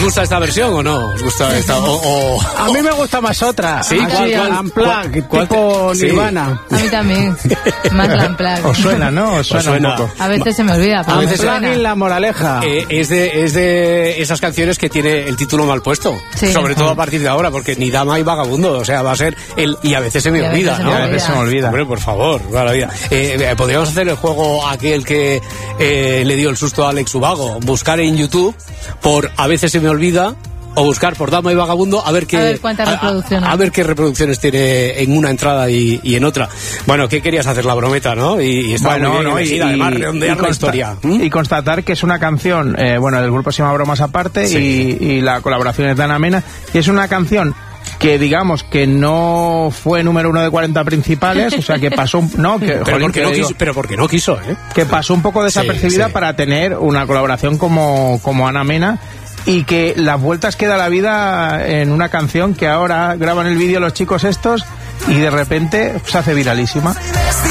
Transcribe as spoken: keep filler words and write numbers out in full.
¿Os gusta esta versión o no? ¿Os gusta esta? O, o... A mí me gusta más otra. ¿Sí? Así, ¿Cuál, cuál? Unplugged, ¿Cuál? tipo Sí. Nirvana. A mí también. Más la Unplugged. Os suena, ¿no? Os suena, suena. un poco. A veces se me olvida, pero A me veces suena. Unplugged, la moraleja. Eh, es, de, es de esas canciones que tiene el título mal puesto. Sí. Sobre todo a partir de ahora, porque ni dama y vagabundo. O sea, va a ser el... Y a veces se me Y a olvida, veces se ¿no? me A veces se me olvida. Hombre, por favor, maravilla. Eh, eh, podríamos hacer el juego aquel que eh, le dio el susto a Alex Ubago. Buscar en YouTube por A veces se me olvida, o buscar por Dama y Vagabundo, a ver qué... A ver cuántas reproducciones. A, a ver qué reproducciones tiene en una entrada y, y en otra. Bueno, ¿qué querías hacer? La brometa, ¿no? Y, y estaba Bueno, muy bien no, y, elegida, además, y- redondear y la consta- historia. ¿Mm? y constatar que es una canción, eh, bueno, el grupo se llama Bromas Aparte, Sí. y, y la colaboración es de Ana Mena, y es una canción que digamos que no fue número uno de cuarenta principales, o sea que pasó un, no, que, Pero, jolín, porque que no digo, quiso, pero porque no quiso, ¿eh? que pasó un poco desapercibida sí. para tener una colaboración como, como Ana Mena, y que las vueltas que da la vida en una canción que ahora graban el vídeo los chicos estos y de repente se hace viralísima.